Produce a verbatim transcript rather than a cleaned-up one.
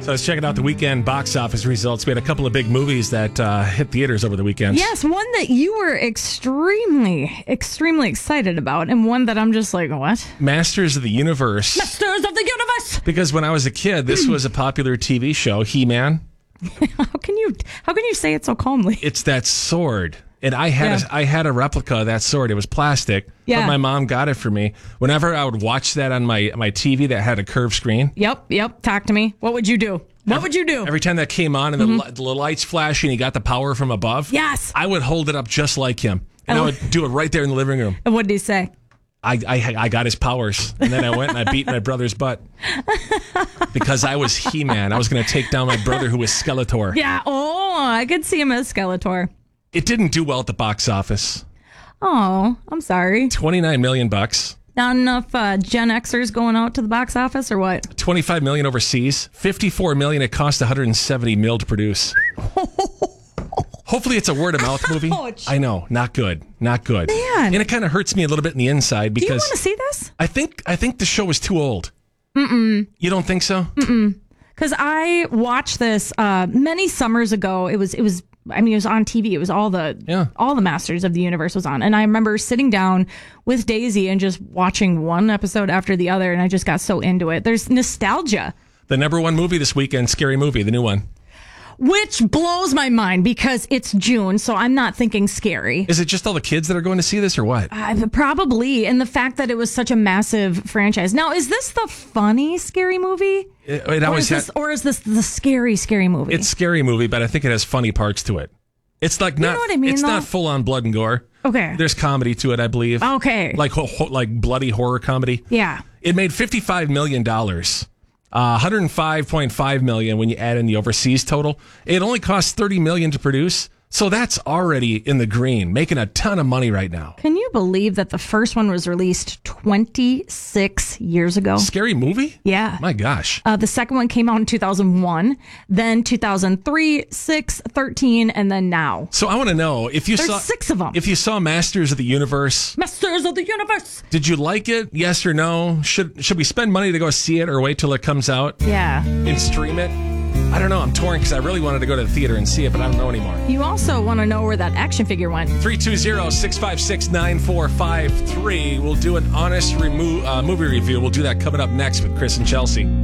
I was checking out the weekend box office results. We had a couple of big movies that uh, hit theaters over the weekend. Yes, one that you were extremely, extremely excited about, and one that I'm just like, what? Masters of the Universe. Masters of the Universe! Because when I was a kid, this was a popular T V show, He-Man. How can you how can you say it so calmly? It's that sword. And I had Yeah. a, I had a replica of that sword. It was plastic, Yeah. but my mom got it for me. Whenever I would watch that on my, my T V that had a curved screen, Yep, yep. Talk to me. What would you do? What every, would you do? Every time that came on and the, li- the lights flashing, he got the power from above. Yes. I would hold it up just like him, and I Oh. would do it right there in the living room. And what did he say? I, I I got his powers, and then I went and I beat my brother's butt because I was He-Man. I was going to take down my brother who was Skeletor. Yeah. Oh, I could see him as Skeletor. It didn't do well at the box office. Oh, I'm sorry. twenty-nine million bucks. Not enough uh, Gen Xers going out to the box office, or what? twenty-five million overseas. fifty-four million. It cost one hundred seventy mil to produce. Hopefully it's a word of mouth movie. Ouch. I know, not good, not good. Man. And it kind of hurts me a little bit in the inside Do you because want to see this? I think I think the show is too old. Mm-mm. You don't think so? Mm-mm. Because I watched this uh, many summers ago. It was it was. I mean, it was on T V. It was all the Yeah. all the Masters of the Universe was on, and I remember sitting down with Daisy and just watching one episode after the other, and I just got so into it. There's nostalgia, The number one movie this weekend, Scary Movie, the new one. which blows my mind because it's June, so I'm not thinking scary. Is it just all the kids that are going to see this or what? Uh, probably, and the fact that it was such a massive franchise. Now, is this the funny scary movie, It, it or always is, had, this, or is this the scary scary movie? it's Scary Movie, but I think it has funny parts to it. It's like not. know what I mean, it's though? not full on blood and gore. Okay. There's comedy to it, I believe. Okay. Like ho- ho- like bloody horror comedy. Yeah. It made fifty-five million dollars. Uh, one hundred five point five million dollars when you add in the overseas total. It only cost thirty million dollars to produce. So that's already in the green, making a ton of money right now. Can you believe that the first one was released twenty-six years ago? Scary Movie? Yeah. My gosh. Uh, the second one came out in two thousand one, then two thousand three, six, thirteen, and then now. So I want to know if you There's saw six of them. If you saw Masters of the Universe, Masters of the Universe. did you like it? Yes or no? Should should we spend money to go see it or wait till it comes out Yeah. and stream it? I don't know. I'm torn because I really wanted to go to the theater and see it, but I don't know anymore. You also want to know where that action figure went. three two zero, six five six, nine four five three. We'll do an honest remo- uh, movie review. We'll do that coming up next with Chris and Chelsea.